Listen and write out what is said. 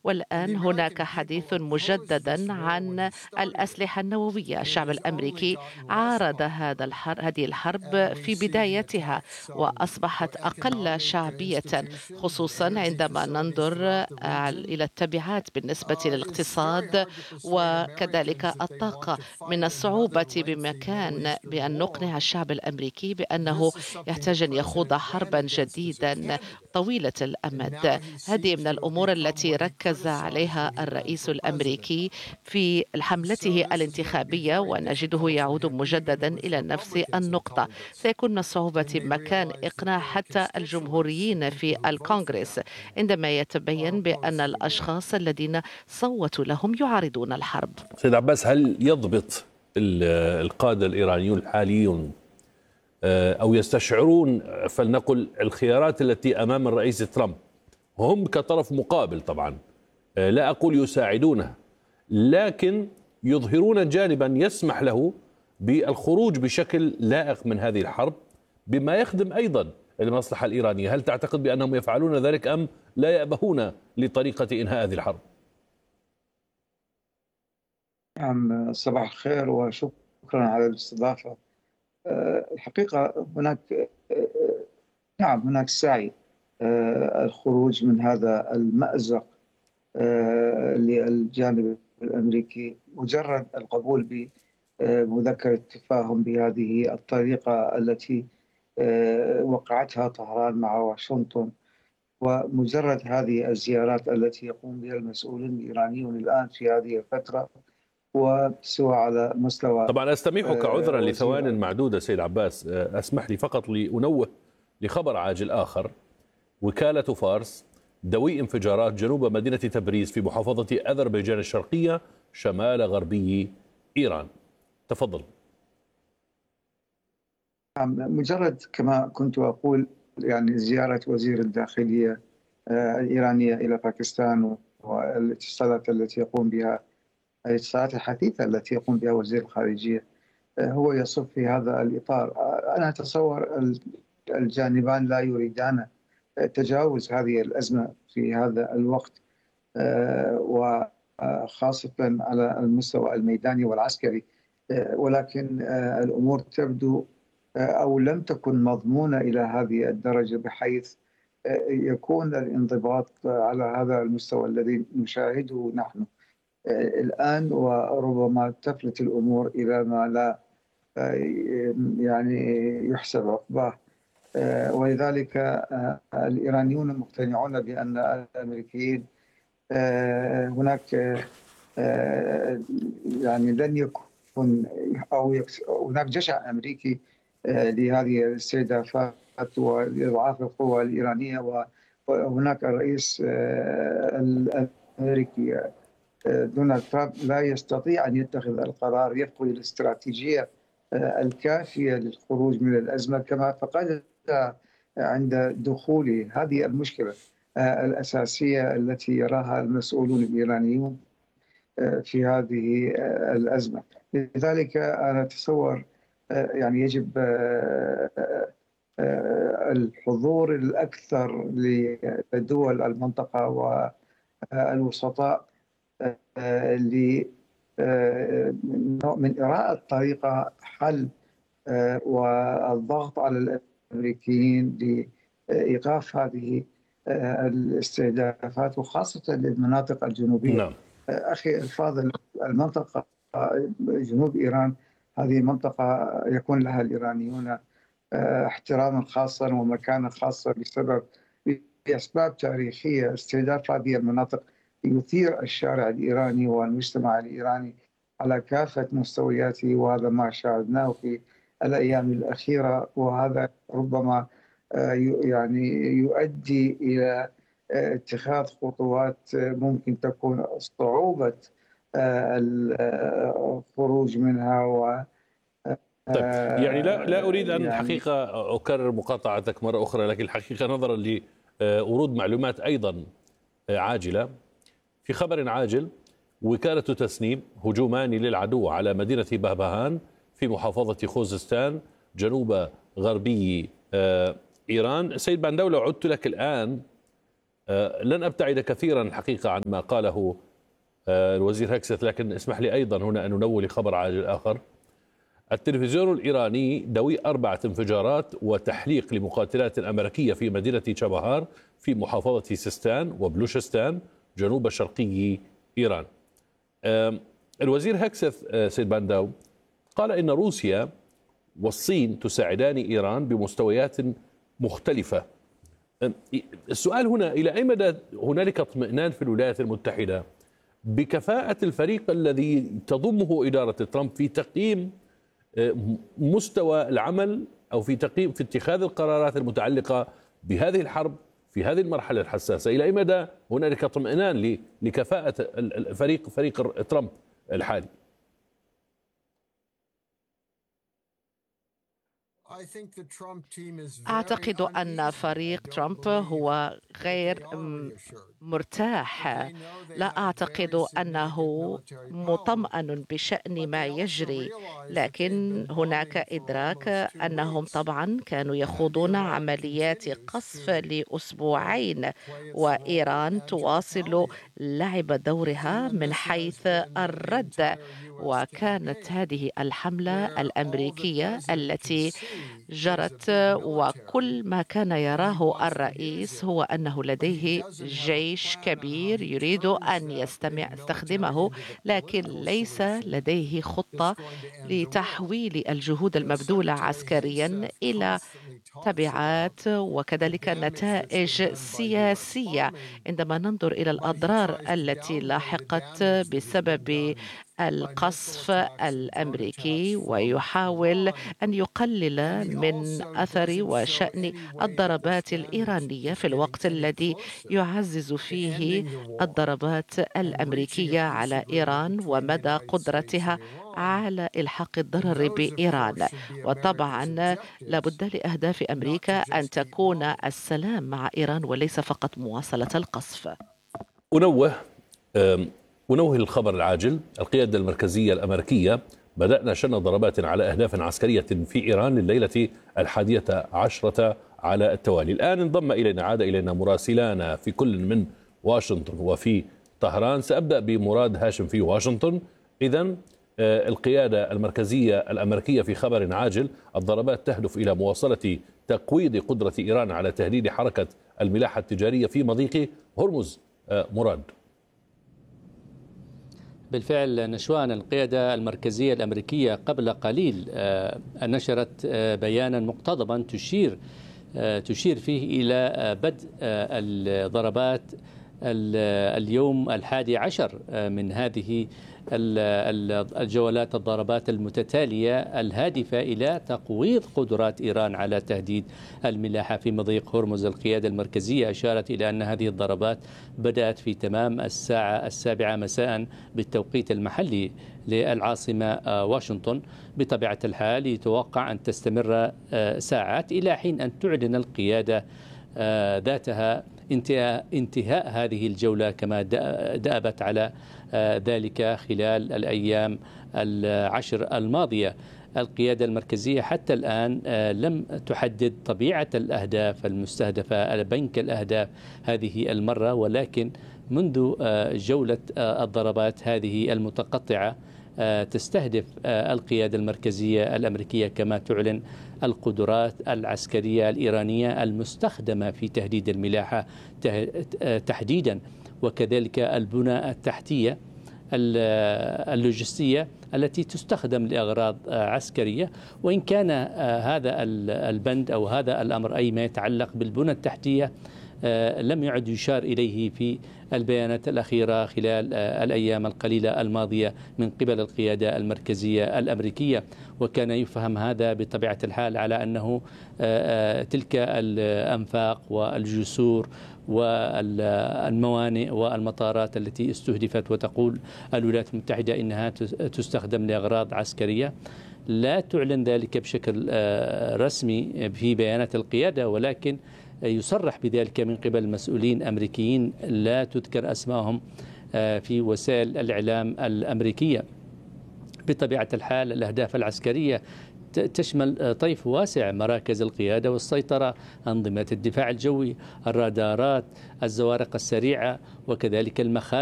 والآن هناك حديث مجددا عن الأسلحة النووية. الشعب الأمريكي عارض هذه الحرب في بدايتها، وأصبحت أقل شعبية، خصوصا عندما ننظر إلى التبعات بالنسبة للاقتصاد وكذلك الطاقة. من الصعوبة بأن نقنع الشعب الأمريكي بأنه يحتاج أن يخوض حربا جديدا طويلة الأمد. هذه من الأمور التي ركز عليها الرئيس الأمريكي في حملته الانتخابية، ونجده يعود مجددا إلى نفس النقطة. سيكون من الصعوبة بمكان إقناع حتى الجمهوريين في الكونغرس عندما يتبين بأن الأشخاص الذين صوتوا لهم يعارضون الحرب. سيد عباس، هل يضبط القادة الإيرانيون الحاليون أو يستشعرون فلنقل الخيارات التي أمام الرئيس ترامب، هم كطرف مقابل طبعا، لا أقول يساعدونه، لكن يظهرون جانبا يسمح له بالخروج بشكل لائق من هذه الحرب بما يخدم أيضا المصلحة الإيرانية؟ هل تعتقد بأنهم يفعلون ذلك أم لا يأبهون لطريقة إنهاء هذه الحرب؟ نعم، صباح الخير وشكرا على الاستضافة. الحقيقة هناك سعي الخروج من هذا المأزق للجانب الأمريكي. مجرد القبول بمذكرة تفاهم بهذه الطريقة التي وقعتها طهران مع واشنطن، ومجرد هذه الزيارات التي يقوم بها المسؤولين الإيرانيون الآن في هذه الفترة، وسواء على مستوى طبعا أستميحك عذرا لثوان معدودة سيد عباس، أسمح لي فقط لأنوه لخبر عاجل آخر. وكالة فارس: دوي انفجارات جنوب مدينة تبريز في محافظة أذربيجان الشرقية شمال غربي إيران. تفضل. مجرد كما كنت أقول، يعني زيارة وزير الداخلية الإيرانية إلى باكستان والاتصالات التي يقوم بها، الاتصالات الحثيثة التي يقوم بها وزير الخارجية، هو يصب في هذا الإطار. أنا أتصور الجانبان لا يريدان تجاوز هذه الأزمة في هذا الوقت، وخاصة على المستوى الميداني والعسكري، ولكن الأمور تبدو أو لم تكن مضمونة إلى هذه الدرجة بحيث يكون الانضباط على هذا المستوى الذي نشاهده نحن الآن، وربما تفلت الأمور إلى ما لا يعني يحسب عقباه. ولذلك الإيرانيون مقتنعون بأن الأمريكيين هناك يعني لن يكون أو هناك جشع أمريكي لهذه الاستهدافات وإضعاف القوى الإيرانية. وهناك الرئيس الأمريكي دونالد ترامب لا يستطيع أن يتخذ القرار، يفقد الاستراتيجية الكافية للخروج من الأزمة كما فقد عند دخوله. هذه المشكلة الأساسية التي يراها المسؤولون الإيرانيون في هذه الأزمة. لذلك أنا أتصور يعني يجب الحضور الأكثر لدول المنطقة والوسطاء من إراءة طريقة حل والضغط على الأمريكيين لإيقاف هذه الاستهدافات، وخاصة للمناطق الجنوبية. نعم. أخي الفاضل، المنطقة جنوب إيران هذه منطقة يكون لها الإيرانيون احتراما خاصا ومكانة خاصة بأسباب تاريخية. استهداف هذه المناطق يثير الشارع الإيراني والمجتمع الإيراني على كافة مستوياته، وهذا ما شاهدناه في الأيام الأخيرة، وهذا ربما يعني يؤدي إلى اتخاذ خطوات ممكن تكون صعوبة الخروج منها. طيب، يعني لا أريد أن حقيقة أكرر مقاطعتك مرة أخرى، لكن الحقيقة نظرا لورود معلومات أيضا عاجلة، في خبر عاجل: وكالة تسنيم: هجومان للعدو على مدينة بهبهان في محافظة خوزستان جنوب غربي إيران. سيد بندولة، عدت لك الآن لن أبتعد كثيرا الحقيقة عن ما قاله الوزير هكست، لكن اسمح لي أيضا هنا أن ننوه لخبر عاجل آخر. التلفزيون الإيراني دوي 4 انفجارات وتحليق لمقاتلات أمريكية في مدينة شابهار في محافظة سيستان وبلوشستان جنوب شرقي إيران. الوزير هكست سيد بانداو قال إن روسيا والصين تساعدان إيران بمستويات مختلفة. السؤال هنا، إلى أي مدى هنالك اطمئنان في الولايات المتحدة بكفاءة الفريق الذي تضمه إدارة ترامب في تقييم مستوى العمل أو في اتخاذ القرارات المتعلقة بهذه الحرب في هذه المرحلة الحساسة؟ إلى أي مدى هنالك اطمئنان لكفاءة فريق ترامب الحالي؟ أعتقد أن فريق ترامب هو غير مرتاح. لا أعتقد أنه مطمئن بشأن ما يجري، لكن هناك إدراك أنهم طبعا كانوا يخوضون عمليات قصف لأسبوعين، وإيران تواصل لعب دورها من حيث الرد. وكانت هذه الحملة الأمريكية التي جرت، وكل ما كان يراه الرئيس هو أنه لديه جيش كبير يريد أن يستخدمه، لكن ليس لديه خطة لتحويل الجهود المبذولة عسكريا إلى تبعات وكذلك نتائج سياسية. عندما ننظر إلى الأضرار التي لاحقت بسبب القصف الأمريكي ويحاول أن يقلل من أثر وشأن الضربات الإيرانية في الوقت الذي يعزز فيه الضربات الأمريكية على إيران ومدى قدرتها على إلحاق الضرر بإيران. وطبعا لابد لأهداف أمريكا أن تكون السلام مع إيران وليس فقط مواصلة القصف. أنوه الخبر العاجل. القيادة المركزية الأمريكية بدأنا شن ضربات على أهداف عسكرية في إيران لليلة 11 على التوالي. الآن انضم إلينا، عاد إلينا مراسلانا في كل من واشنطن وفي طهران. سأبدأ بمراد هاشم في واشنطن. إذن القيادة المركزية الأمريكية في خبر عاجل: الضربات تهدف إلى مواصلة تقويض قدرة إيران على تهديد حركة الملاحة التجارية في مضيق هرمز. مراد. بالفعل نشوان، القيادة المركزية الأمريكية قبل قليل نشرت بيانا مقتضبا تشير فيه إلى بدء الضربات اليوم 11 من هذه الجولات الضربات المتتالية الهادفة إلى تقويض قدرات إيران على تهديد الملاحة في مضيق هرمز. القيادة المركزية أشارت إلى أن هذه الضربات بدأت في تمام الساعة 7 مساء بالتوقيت المحلي للعاصمة واشنطن. بطبيعة الحال يتوقع أن تستمر ساعات إلى حين أن تعلن القيادة ذاتها انتهاء هذه الجولة كما دأبت على ذلك خلال الأيام 10 الماضية. القيادة المركزية حتى الآن لم تحدد طبيعة الأهداف المستهدفة بنك الأهداف هذه المرة، ولكن منذ جولة الضربات هذه المتقطعة تستهدف القيادة المركزية الأمريكية كما تعلن القدرات العسكرية الإيرانية المستخدمة في تهديد الملاحة تحديدا، وكذلك البنى التحتية اللوجستية التي تستخدم لأغراض عسكرية. وإن كان هذا البند أو هذا الأمر أي ما يتعلق بالبنى التحتية لم يعد يشار إليه في البيانات الأخيرة خلال الأيام القليلة الماضية من قبل القيادة المركزية الأمريكية، وكان يفهم هذا بطبيعة الحال على أنه تلك الأنفاق والجسور والموانئ والمطارات التي استهدفت وتقول الولايات المتحدة إنها تستخدم لأغراض عسكرية لا تعلن ذلك بشكل رسمي في بيانات القيادة، ولكن يصرح بذلك من قبل مسؤولين أمريكيين لا تذكر أسمائهم في وسائل الإعلام الأمريكية. بطبيعة الحال الأهداف العسكرية تشمل طيف واسع: مراكز القيادة والسيطرة، أنظمة الدفاع الجوي، الرادارات، الزوارق السريعة، وكذلك المخابئ